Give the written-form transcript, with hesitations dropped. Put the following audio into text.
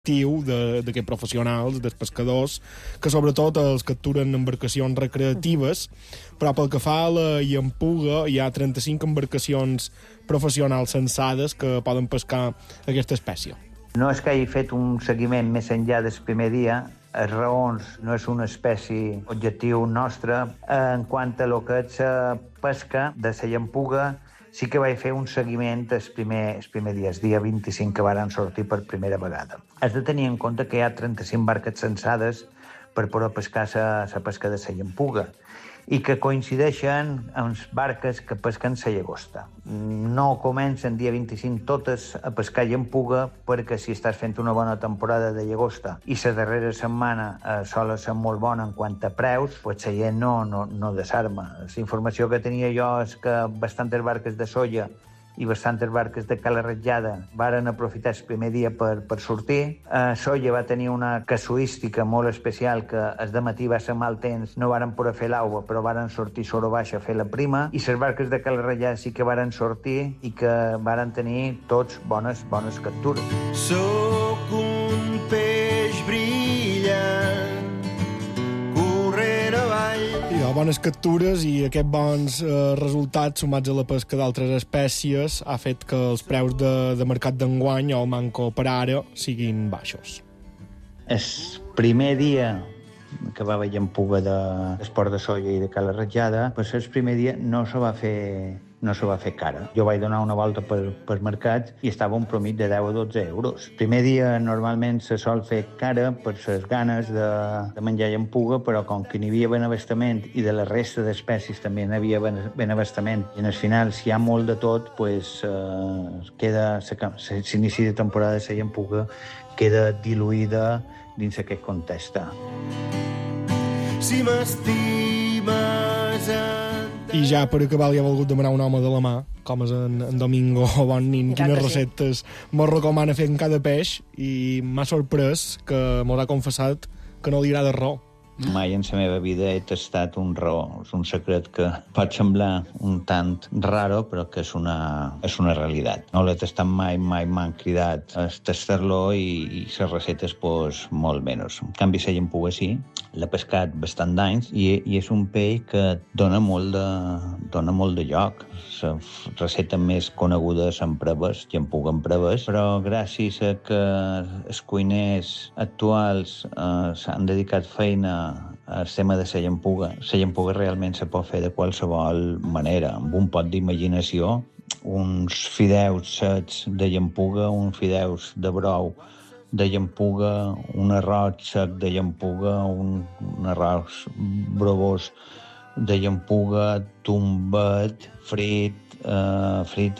d'aquests professionals, dels pescadors, que sobretot els capturen embarcacions recreatives, però pel que fa a la llampuga hi ha 35 embarcacions professionals censades que poden pescar aquesta espècie. No és que hagi fet un seguiment més enllà del primer dia, les raons no és una espècie objectiu nostre. En quant a lo que és pesca de la llampuga, sí que vaig fer un seguiment el primer dia, el dia 25, que varen sortir per primera vegada. Has de tenir en compte que hi ha 35 barques censades per poder pescar la pesca de la llampuga i que coincideixen amb barques que pesquen la llagosta. No comencen dia 25 totes a pescar llampuga perquè si estàs fent una bona temporada de llagosta i la darrera setmana sol ser molt bona en quant a preus, pues la gent no desarma. La informació que tenia jo és que bastantes barques de soia i bastantes barques de cala ratllada varen aprofitar el primer dia per sortir. Soia va tenir una casuística molt especial, que el dematí va ser mal temps, no varen poder fer l'aigua, però varen sortir soro baixa a fer la prima, i les barques de cala ratllada sí que varen sortir i que varen tenir tots bones captures. Sóc un peix brillant, corrent avall. Hi ha bones captures i aquests bons resultats sumats a la pesca d'altres espècies ha fet que els preus de mercat d'enguany o el manco per ara siguin baixos. El primer dia que va haver llampuga d'esport de soia i de cala ratllada, pues el primer dia no se va fer cara. Jo vaig donar una volta per mercats i estava un promit de 10 a 12 euros. El primer dia normalment se sol fer cara per les ganes de menjar llampuga, però com que n'hi havia benavestament i de la resta d'espècies també n'hi havia benavestament, i al final, si hi ha molt de tot, pues, s'inici de temporada de la llampuga queda diluïda dins aquest context. Si m'estimes I ja per acabar li he volgut demanar un home de la mà, com és en Domingo Bonin, quines receptes mos recomana fer en cada peix, i m'ha sorprès que mos ha confessat que no li agrada ro. Mai en la meva vida he tastat un raó. És un secret que pot semblar un tant raro, però que és una realitat. No l'he tastat mai m'han cridat a tastar-lo i les receptes, pues, molt menys. En canvi, la llampuga sí, l'he pescat bastant d'anys i és un peix que dona molt de lloc. La recepta més coneguda són preves, llampuga amb preves, però gràcies a que els cuiners actuals s'han dedicat feina al tema de la llampuga realment se pot fer de qualsevol manera, amb un pot d'imaginació, uns fideus secs de llampuga, uns fideus de brou de llampuga, un arròs sec de llampuga, un arròs brovós de llampuga, tombet, frit